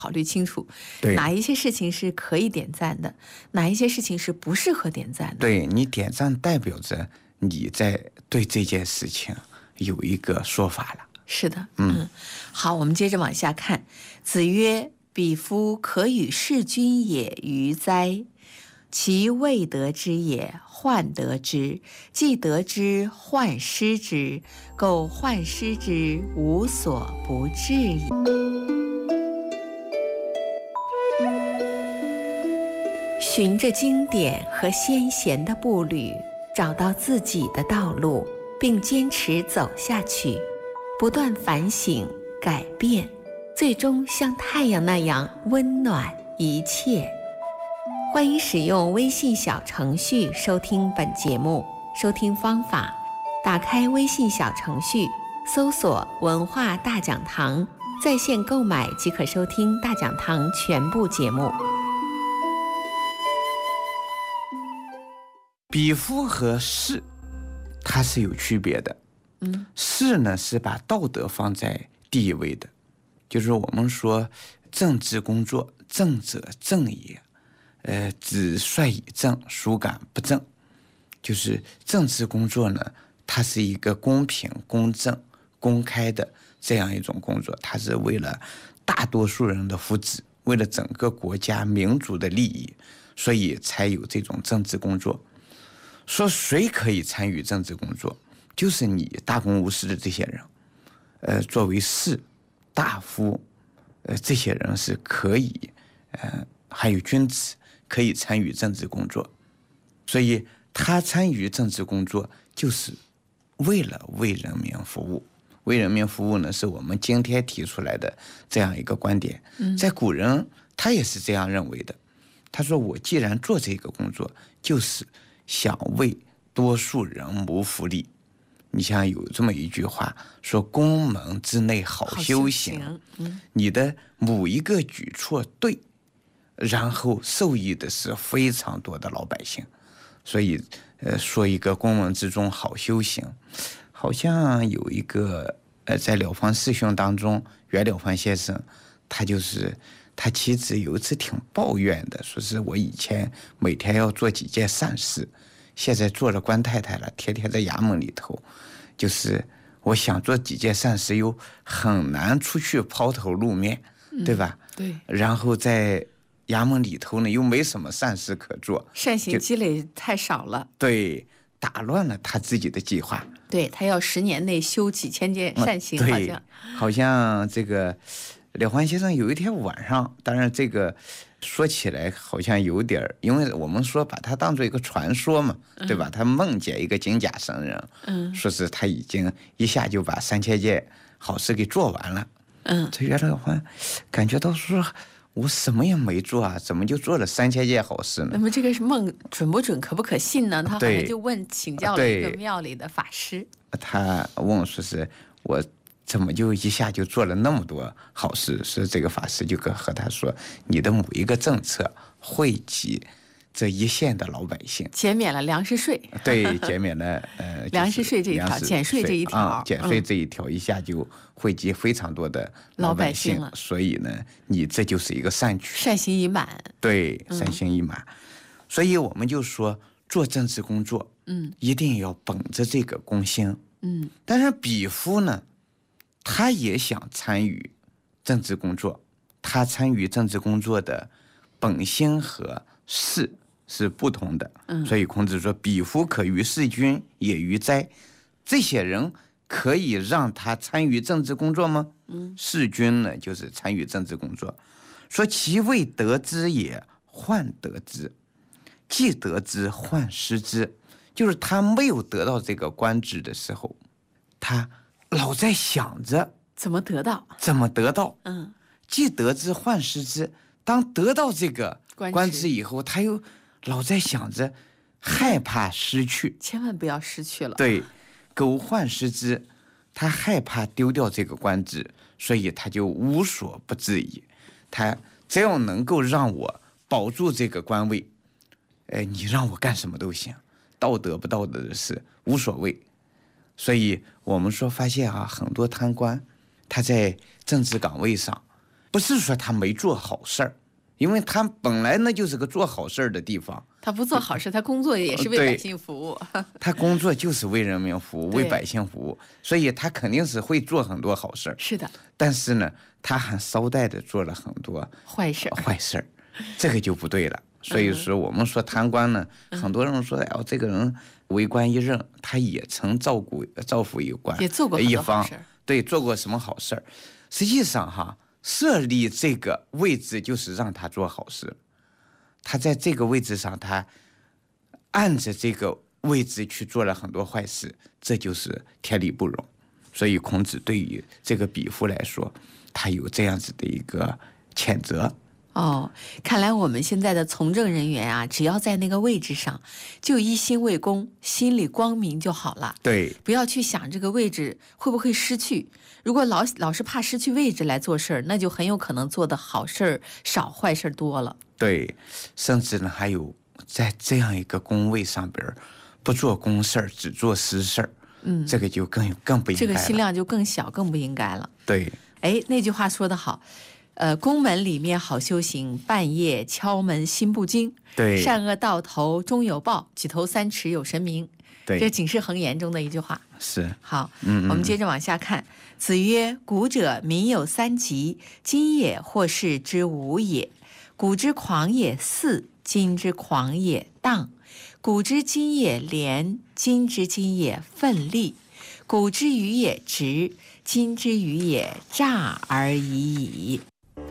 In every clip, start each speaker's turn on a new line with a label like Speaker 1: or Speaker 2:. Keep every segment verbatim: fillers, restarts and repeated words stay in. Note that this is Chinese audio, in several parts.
Speaker 1: 考虑清楚，
Speaker 2: 对，
Speaker 1: 哪一些事情是可以点赞的，哪一些事情是不适合点赞的。
Speaker 2: 对，你点赞代表着你在对这件事情有一个说法了。
Speaker 1: 是的，
Speaker 2: 嗯，
Speaker 1: 嗯，好，我们接着往下看。子曰：“彼夫可与事君也与哉？其未得之也，患得之；既得之，患失之。苟患失之，无所不至矣。”循着经典和先贤的步履，找到自己的道路，并坚持走下去，不断反省改变，最终像太阳那样温暖一切。欢迎使用微信小程序收听本节目。收听方法：打开微信小程序，搜索文化大讲堂，在线购买即可收听大讲堂全部节目。
Speaker 2: 比夫和士它是有区别的。
Speaker 1: 嗯，
Speaker 2: 士呢是把道德放在第一位的，就是我们说政治工作，政者正也，呃，子帅以正，孰敢不正？就是政治工作呢，它是一个公平、公正、公开的这样一种工作，它是为了大多数人的福祉，为了整个国家民族的利益，所以才有这种政治工作。说谁可以参与政治工作，就是你大公无私的这些人，呃，作为士、大夫，呃，这些人是可以，呃，还有君子可以参与政治工作，所以他参与政治工作就是为了为人民服务。为人民服务呢，是我们今天提出来的这样一个观点。在古人他也是这样认为的。他说：“我既然做这个工作，就是想为多数人谋福利。”你像有这么一句话说：“宫门之内好修行。”
Speaker 1: 好修行嗯、
Speaker 2: 你的某一个举措对，然后受益的是非常多的老百姓。所以，呃，说一个宫门之中好修行，好像有一个呃，在了凡四训当中，袁了凡先生，他就是他妻子有一次挺抱怨的，说是我以前每天要做几件善事，现在做了官太太了，天天在衙门里头，就是我想做几件善事，又很难出去抛头露面，嗯、对吧？
Speaker 1: 对。
Speaker 2: 然后在衙门里头呢，又没什么善事可做，
Speaker 1: 善行积累太少了，
Speaker 2: 对，打乱了他自己的计划。
Speaker 1: 对，他要十年内修几千件善行，
Speaker 2: 嗯、
Speaker 1: 好像
Speaker 2: 好像这个了凡先生有一天晚上，当然这个说起来好像有点，因为我们说把他当做一个传说嘛，嗯、对吧？他梦见一个金甲神人，嗯，说是他已经一下就把三千件好事给做完了，嗯，这袁了凡感觉到说，我什么也没做啊，怎么就做了三千件好事呢？
Speaker 1: 那么这个是梦准不准，可不可信呢？他好像就问请教了一个庙里的法师，
Speaker 2: 他问我说是我怎么就一下就做了那么多好事？是这个法师就和他说，你的某一个政策惠及这一线的老百姓，
Speaker 1: 减免了粮食税，
Speaker 2: 对，减免了呃
Speaker 1: 粮食税这一条，减税这一条，
Speaker 2: 啊、减税这一条一下就惠及非常多的老百姓，
Speaker 1: 老百姓了。
Speaker 2: 所以呢，你这就是一个善举，
Speaker 1: 善行已满，
Speaker 2: 对，善行已满。嗯、所以我们就说，做政治工作，嗯，一定要本着这个公心，嗯。但是比夫呢，他也想参与政治工作，他参与政治工作的本心和事是不同的，嗯，所以孔子说：“比夫可与事君也与哉？”这些人可以让他参与政治工作吗？嗯，事君呢，就是参与政治工作。说其未得之也，患得之；既得之，患失之。就是他没有得到这个官职的时候，他老在想着
Speaker 1: 怎么得到，
Speaker 2: 怎么得到。
Speaker 1: 嗯，
Speaker 2: 既得之，患失之。当得到这个官职以后，他又老在想着害怕失去，
Speaker 1: 千万不要失去了。
Speaker 2: 对，苟患失之，他害怕丢掉这个官职，所以他就无所不至矣。他只要能够让我保住这个官位，哎，你让我干什么都行，道德不道德的事无所谓。所以我们说发现啊，很多贪官他在政治岗位上不是说他没做好事儿，因为他本来那就是个做好事儿的地方。
Speaker 1: 他不做好事，他工作也是为百姓服务。
Speaker 2: 他工作就是为人民服务，为百姓服务，所以他肯定是会做很多好事儿。
Speaker 1: 是的，
Speaker 2: 但是呢，他还捎带的做了很多
Speaker 1: 坏事，
Speaker 2: 坏事儿，这个就不对了。所以说，我们说贪官呢，嗯、很多人说，哎呦，这个人为官一任，他也曾照顾造福一官，
Speaker 1: 也做过
Speaker 2: 一方，对，做过什么好事儿？实际上哈，设立这个位置就是让他做好事。他在这个位置上，他按着这个位置去做了很多坏事，这就是天理不容。所以孔子对于这个比夫来说，他有这样子的一个谴责。
Speaker 1: 哦，看来我们现在的从政人员啊，只要在那个位置上，就一心为公，心里光明就好了。
Speaker 2: 对，
Speaker 1: 不要去想这个位置会不会失去。如果老老是怕失去位置来做事儿，那就很有可能做的好事儿少，坏事儿多了。
Speaker 2: 对，甚至呢，还有在这样一个宫位上边，不做公事儿，只做私事儿，嗯，这个就更更不应该了。
Speaker 1: 这个心量就更小，更不应该了。
Speaker 2: 对，
Speaker 1: 哎，那句话说得好。呃，宫门里面好修行，半夜敲门心不惊。
Speaker 2: 对，
Speaker 1: 善恶到头终有报，举头三尺有神明。
Speaker 2: 对，
Speaker 1: 这警世恒言中的一句话。
Speaker 2: 是。
Speaker 1: 好，
Speaker 2: 嗯嗯，
Speaker 1: 我们接着往下看。子曰：古者民有三急，今也或是之无也。古之狂也肆，今之狂也荡；古之今也廉，今之今也奋力；古之愚也直，今之愚也诈而已矣。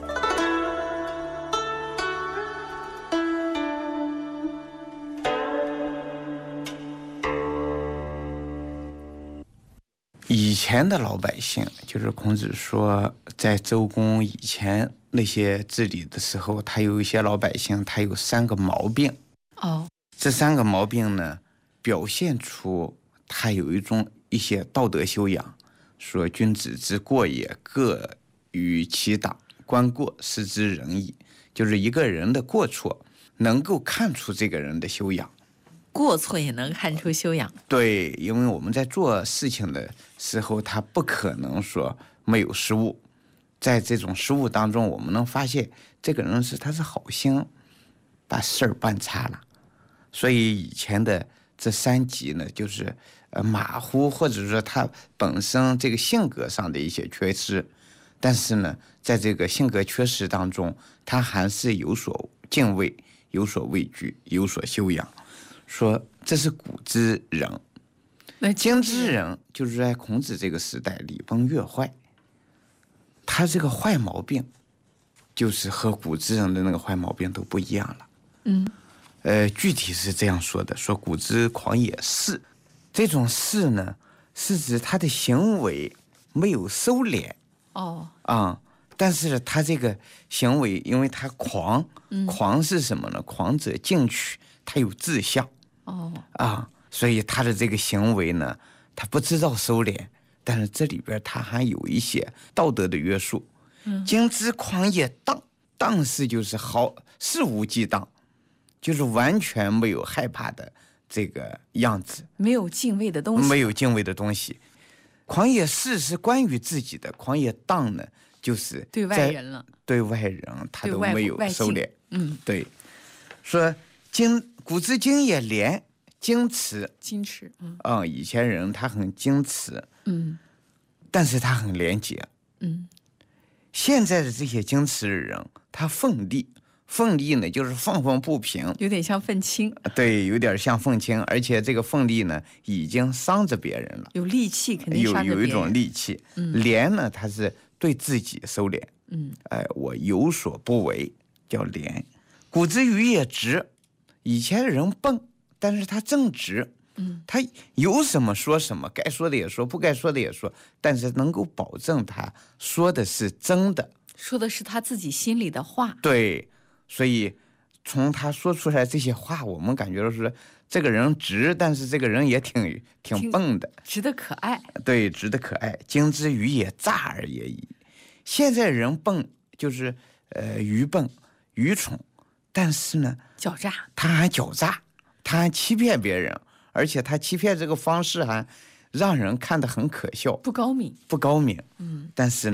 Speaker 2: 以前的老百姓，就是孔子说，在周公以前那些治理的时候，他有一些老百姓，他有三个毛病。
Speaker 1: 哦，
Speaker 2: 这三个毛病呢，表现出他有一种一些道德修养。说君子之过也，各于其党，观过失之仁矣。就是一个人的过错，能够看出这个人的修养。
Speaker 1: 过错也能看出修养。
Speaker 2: 对，因为我们在做事情的时候，他不可能说没有失误。在这种失误当中，我们能发现这个人是他是好心把事儿办差了。所以以前的这三急呢，就是呃马虎，或者说他本身这个性格上的一些缺失。但是呢，在这个性格缺失当中，他还是有所敬畏，有所畏惧，有所修养。说这是古之人，
Speaker 1: 那
Speaker 2: 今之人就是在孔子这个时代礼崩乐坏，他这个坏毛病就是和古之人的那个坏毛病都不一样了。
Speaker 1: 嗯，
Speaker 2: 呃，具体是这样说的：说古之狂也肆，这种肆呢，是指他的行为没有收敛。
Speaker 1: 哦，
Speaker 2: 啊、嗯，但是他这个行为，因为他狂，
Speaker 1: 嗯、
Speaker 2: 狂是什么呢？狂者进取，他有志向。
Speaker 1: 哦，
Speaker 2: 啊，所以他的这个行为呢，他不知道收敛，但是这里边他还有一些道德的约束。
Speaker 1: 嗯，
Speaker 2: 今之狂也荡，荡是就是好肆无忌惮，就是完全没有害怕的这个样子，
Speaker 1: 没有敬畏的东西，
Speaker 2: 没有敬畏的东西。狂也肆是关于自己的，狂也荡呢，就是
Speaker 1: 对外人了，
Speaker 2: 对外人他都没有收敛。
Speaker 1: 嗯，
Speaker 2: 对，说今古之今也廉，矜持，
Speaker 1: 矜持，嗯，
Speaker 2: 嗯，以前人他很矜持，
Speaker 1: 嗯，
Speaker 2: 但是他很廉洁，
Speaker 1: 嗯，
Speaker 2: 现在的这些矜持的人，他奋力，奋力呢就是愤愤不平，
Speaker 1: 有点像愤青，
Speaker 2: 对，有点像愤青，而且这个奋力呢已经伤着别人了，
Speaker 1: 有戾气，肯定伤着别人，
Speaker 2: 有有一种戾气。
Speaker 1: 嗯，
Speaker 2: 廉呢，他是对自己收敛，
Speaker 1: 嗯，
Speaker 2: 哎、呃，我有所不为，叫廉。古之愚也直。以前的人笨，但是他正直，
Speaker 1: 嗯，
Speaker 2: 他有什么说什么，该说的也说，不该说的也说，但是能够保证他说的是真的，
Speaker 1: 说的是他自己心里的话。
Speaker 2: 对，所以从他说出来这些话，我们感觉到是这个人直，但是这个人也挺挺笨的，
Speaker 1: 直的可爱。
Speaker 2: 对，直的可爱。今之愚也诈而也已。现在人笨就是呃愚笨、愚蠢，但是呢，
Speaker 1: 狡诈，
Speaker 2: 他还狡诈，他还欺骗别人，而且他欺骗这个方式还让人看得很可笑，
Speaker 1: 不高明，
Speaker 2: 不高明。
Speaker 1: 嗯，
Speaker 2: 但是呢，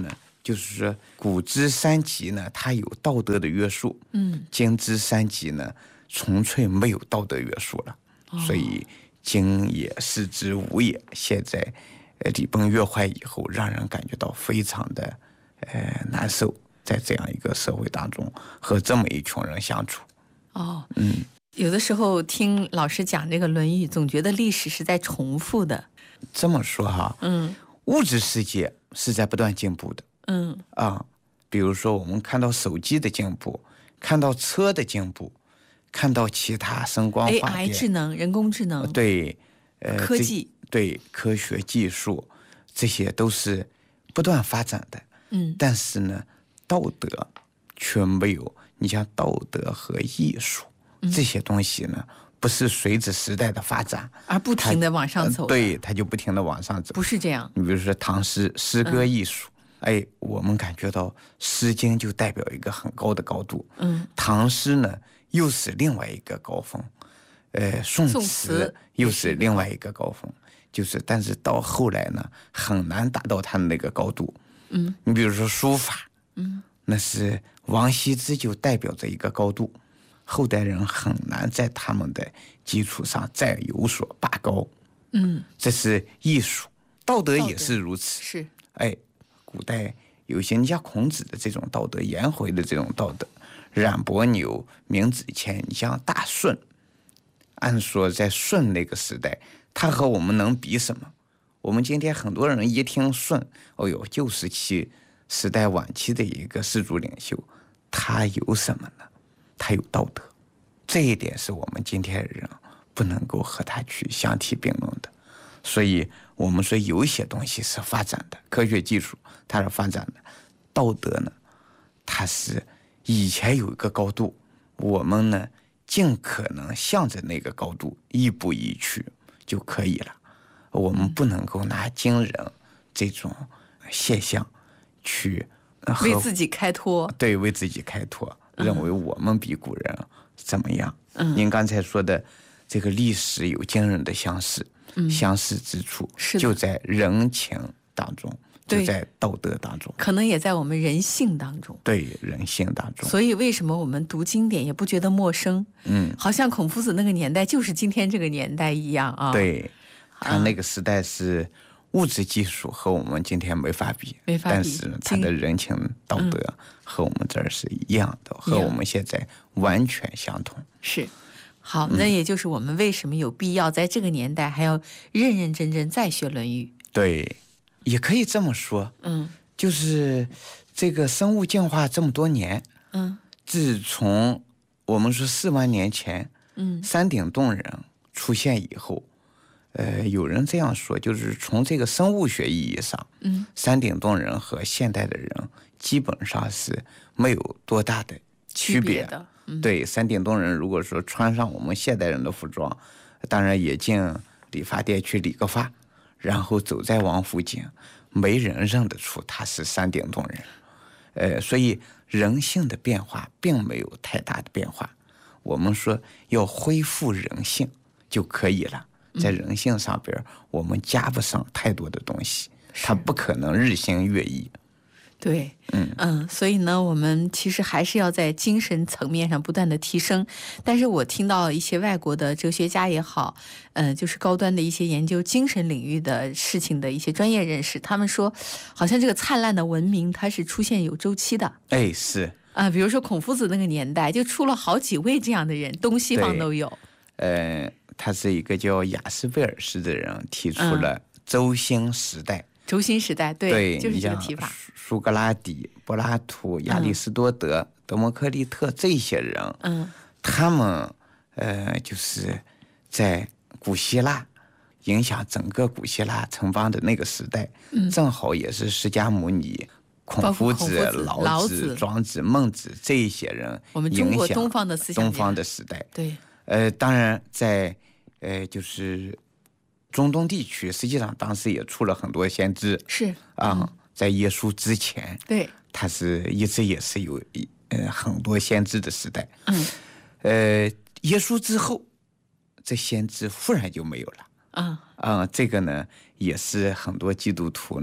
Speaker 2: 就是说古之三级呢，它有道德的约束，
Speaker 1: 嗯，
Speaker 2: 今之三级呢，纯粹没有道德约束了，哦、所以今也是之无也。现在，呃，礼崩乐坏以后，让人感觉到非常的呃难受，在这样一个社会当中和这么一群人相处。
Speaker 1: 哦，
Speaker 2: 嗯，
Speaker 1: 有的时候听老师讲这个《论语》，总觉得历史是在重复的。
Speaker 2: 这么说哈，
Speaker 1: 嗯，
Speaker 2: 物质世界是在不断进步的。
Speaker 1: 嗯
Speaker 2: 啊，比如说我们看到手机的进步，看到车的进步，看到其他声光化电
Speaker 1: A I 智能、人工智能，
Speaker 2: 对，呃，
Speaker 1: 科技，
Speaker 2: 对科学技术，这些都是不断发展的。
Speaker 1: 嗯，
Speaker 2: 但是呢，道德却没有。你像道德和艺术、嗯、这些东西呢，不是随着时代的发展
Speaker 1: 而不停的往上走、呃，
Speaker 2: 对，它就不停的往上走，
Speaker 1: 不是这样。
Speaker 2: 你比如说唐诗、诗歌艺术。嗯，哎，我们感觉到《诗经》就代表一个很高的高度，
Speaker 1: 嗯，
Speaker 2: 唐诗呢又是另外一个高峰，呃，宋词又是另外一个高峰，就是但是到后来呢，很难达到它的那个高度，
Speaker 1: 嗯，
Speaker 2: 你比如说书法，
Speaker 1: 嗯，
Speaker 2: 那是王羲之就代表着一个高度，后代人很难在他们的基础上再有所拔高，
Speaker 1: 嗯，
Speaker 2: 这是艺术，道德也是如此，
Speaker 1: 是，
Speaker 2: 哎。古代有些你像孔子的这种道德，颜回的这种道德，冉伯牛、闵子骞，你像大舜，按说在舜那个时代，他和我们能比什么？我们今天很多人一听舜，哦呦，旧石器时代晚期的一个氏族领袖，他有什么呢？他有道德，这一点是我们今天人不能够和他去相提并论的。所以我们说有一些东西是发展的，科学技术它是发展的，道德呢，它是以前有一个高度，我们呢尽可能向着那个高度一步一趋就可以了。我们不能够拿今人这种现象去
Speaker 1: 为自己开脱，
Speaker 2: 对，为自己开脱，嗯、认为我们比古人怎么样？
Speaker 1: 嗯，
Speaker 2: 您刚才说的这个历史有惊人的相似。嗯、相似之处就在人情当中，就在道德当中，
Speaker 1: 可能也在我们人性当中。
Speaker 2: 对，人性当中。
Speaker 1: 所以为什么我们读经典也不觉得陌生？
Speaker 2: 嗯，
Speaker 1: 好像孔夫子那个年代就是今天这个年代一样啊。
Speaker 2: 对，他那个时代是物质技术和我们今天没法比，
Speaker 1: 没法比，
Speaker 2: 但是他的人情道德和我们这儿是一样的，嗯、和我们现在完全相同。
Speaker 1: 是。好，那也就是我们为什么有必要在这个年代还要认认真真再学《论语》？
Speaker 2: 对，也可以这么说。
Speaker 1: 嗯，
Speaker 2: 就是这个生物进化这么多年，
Speaker 1: 嗯，
Speaker 2: 自从我们说四万年前，
Speaker 1: 嗯，
Speaker 2: 山顶洞人出现以后，呃，有人这样说，就是从这个生物学意义上，
Speaker 1: 嗯，
Speaker 2: 山顶洞人和现代的人基本上是没有多大的区别
Speaker 1: 的。
Speaker 2: 嗯、对，山顶洞人如果说穿上我们现代人的服装，当然也进理发店去理个发，然后走在王府井，没人认得出他是山顶洞人。呃，所以人性的变化并没有太大的变化。我们说要恢复人性就可以了，在人性上边我们加不上太多的东西，它不可能日新月异。
Speaker 1: 对，
Speaker 2: 嗯
Speaker 1: 嗯，所以呢，我们其实还是要在精神层面上不断的提升。但是我听到一些外国的哲学家也好，呃，就是高端的一些研究精神领域的事情的一些专业人士，他们说，好像这个灿烂的文明它是出现有周期的。
Speaker 2: 哎，是
Speaker 1: 啊、呃，比如说孔夫子那个年代就出了好几位这样的人，东西方都有。
Speaker 2: 呃，他是一个叫雅斯贝尔斯的人提出了轴心时代。嗯
Speaker 1: 轴心时代，对，
Speaker 2: 对，
Speaker 1: 就是这个提法。
Speaker 2: 苏格拉底、柏拉图、亚里士多德、嗯、德谟克利特这些人，
Speaker 1: 嗯，
Speaker 2: 他们呃，就是在古希腊影响整个古希腊城邦的那个时代，
Speaker 1: 嗯、
Speaker 2: 正好也是释迦牟尼、孔夫子、老子、
Speaker 1: 老子
Speaker 2: 庄子、孟子这一些人
Speaker 1: 我们中国东方的思想，
Speaker 2: 东方的时代。
Speaker 1: 对，
Speaker 2: 呃，当然在呃，就是中东地区，实际上当时也出了很多先知，
Speaker 1: 是
Speaker 2: 啊、
Speaker 1: 嗯，
Speaker 2: 在耶稣之前，
Speaker 1: 对，
Speaker 2: 他是一直也是有呃很多先知的时代，
Speaker 1: 嗯，
Speaker 2: 呃，耶稣之后，这先知忽然就没有了，
Speaker 1: 啊、
Speaker 2: 嗯，啊、呃，这个呢也是很多基督徒呢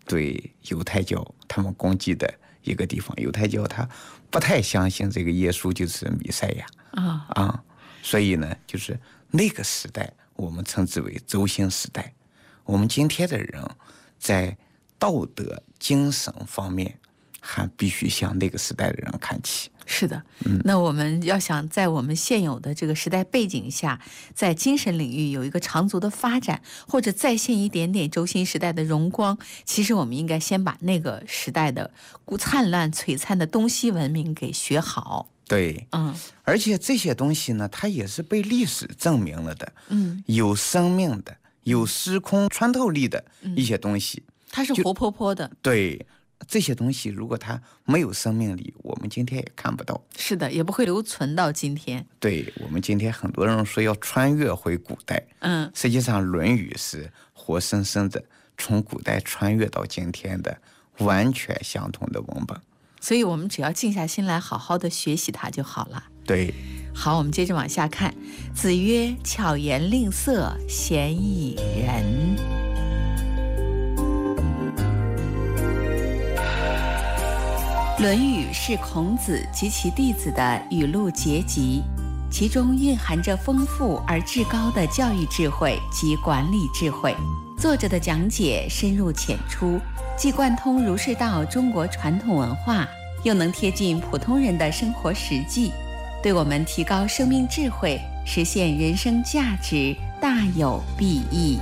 Speaker 2: 对犹太教他们攻击的一个地方。犹太教他不太相信这个耶稣就是弥赛亚啊、哦嗯、所以呢，就是那个时代我们称之为轴心时代。我们今天的人在道德精神方面还必须向那个时代的人看齐。
Speaker 3: 是的，嗯，那我们要想在我们现有的这个时代背景下，在精神领域有一个长足的发展，或者再现一点点轴心时代的荣光，其实我们应该先把那个时代的灿烂璀璨的东西文明给学好。
Speaker 2: 对，嗯，而且这些东西呢，它也是被历史证明了的，嗯，有生命的、有时空穿透力的一些东西，嗯、
Speaker 3: 它是活泼泼的。
Speaker 2: 对。这些东西如果它没有生命力，我们今天也看不到。
Speaker 3: 是的，也不会留存到今天。
Speaker 2: 对，我们今天很多人说要穿越回古代，嗯，实际上《论语》是活生生的从古代穿越到今天的完全相同的文本。
Speaker 3: 所以我们只要静下心来好好的学习它就好了。
Speaker 2: 对，
Speaker 3: 好，我们接着往下看。子曰：巧言令色，鲜矣仁。《论语》是孔子及其弟子的语录结集，其中蕴含着丰富而至高的教育智慧及管理智慧。作者的讲解深入浅出，既贯通儒释道中国传统文化，又能贴近普通人的生活实际，对我们提高生命智慧、实现人生价值大有裨益。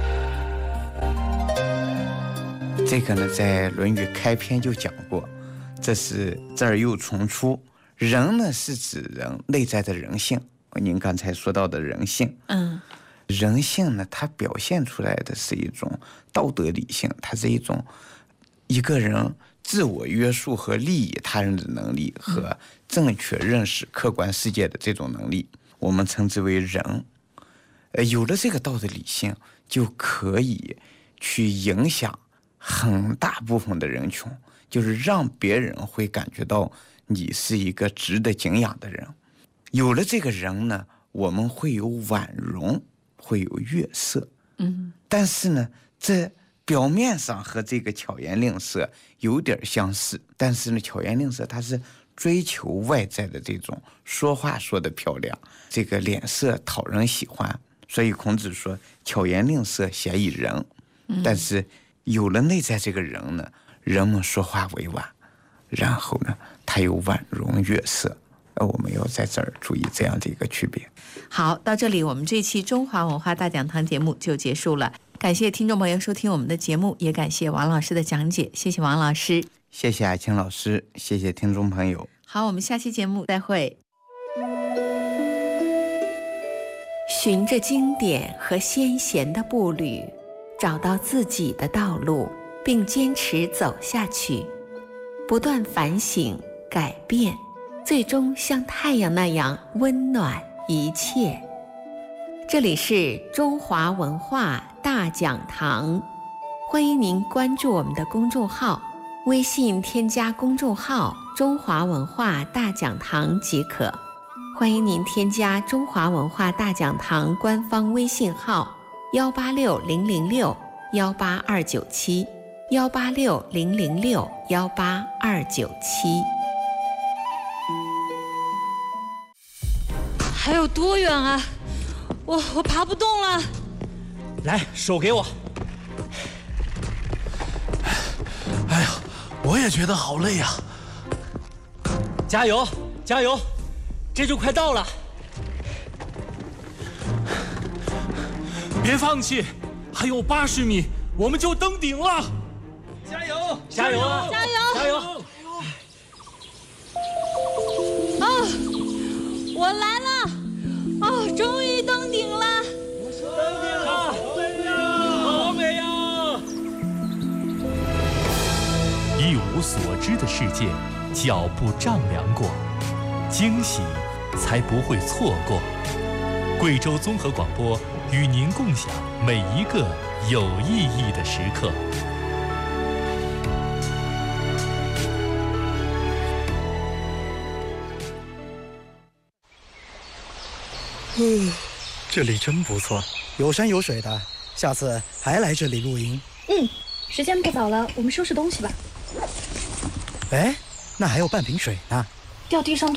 Speaker 2: 这个呢，在《论语》开篇就讲过。这是这儿又重出，人呢是指人内在的人性，您刚才说到的人性，嗯，人性呢，它表现出来的是一种道德理性，它是一种一个人自我约束和利益他人的能力，和正确认识客观世界的这种能力，我们称之为人。呃，有了这个道德理性，就可以去影响很大部分的人群。就是让别人会感觉到你是一个值得敬仰的人。有了这个人呢，我们会有婉容，会有悦色。嗯，但是呢，这表面上和这个巧言令色有点相似，但是呢，巧言令色它是追求外在的这种说话说得漂亮，这个脸色讨人喜欢。所以孔子说巧言令色，鲜矣仁。嗯，但是有了内在这个人呢，人们说话委婉，然后呢，他有婉容悦色，我们要在这儿注意这样的一个区别。
Speaker 3: 好，到这里我们这期中华文化大讲堂节目就结束了，感谢听众朋友收听我们的节目，也感谢王老师的讲解，谢谢王老师。
Speaker 2: 谢谢艾青老师，谢谢听众朋友。
Speaker 3: 好，我们下期节目再会。
Speaker 1: 循着经典和先贤的步履，找到自己的道路，并坚持走下去，不断反省改变，最终像太阳那样温暖一切。这里是中华文化大讲堂，欢迎您关注我们的公众号，微信添加公众号中华文化大讲堂即可。欢迎您添加中华文化大讲堂官方微信号幺八六零零六幺八二九七幺八六零零六幺八二九七。
Speaker 4: 还有多远啊？我我爬不动了。
Speaker 5: 来，手给我。哎呀，我也觉得好累呀。加油，加油！这就快到了。别放弃，还有八十米，我们就登顶了。加油！加油！
Speaker 4: 加油！
Speaker 5: 加油！
Speaker 4: 啊！我来了！哦，终于登顶了！
Speaker 5: 登顶了！好美呀！
Speaker 6: 一无所知的世界，脚步丈量过，惊喜才不会错过。贵州综合广播与您共享每一个有意义的时刻。
Speaker 7: 嗯，这里真不错，有山有水的，下次还来这里露营。
Speaker 8: 嗯， 时间不早了，我们收拾东西吧。
Speaker 9: 哎，那还有半瓶水呢。
Speaker 8: 掉地上